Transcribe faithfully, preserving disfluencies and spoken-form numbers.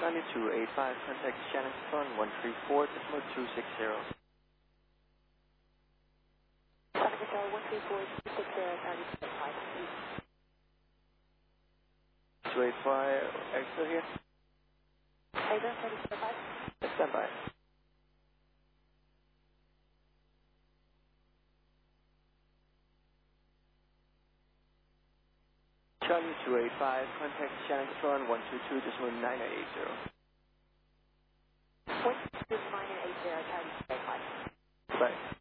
Charlie two eight five, contact Shannon Stone one three four, decimal two six zero. Charlie Control one three four, two six zero, Charlie two eight five. two eight five, are you still here? How you doing, Charlie two eight five? Stand by. Charlie two eight five, contact Shannon Stone one two two, decimal nine eight zero. one two two nine eight zero, Charlie two eight five. Bye.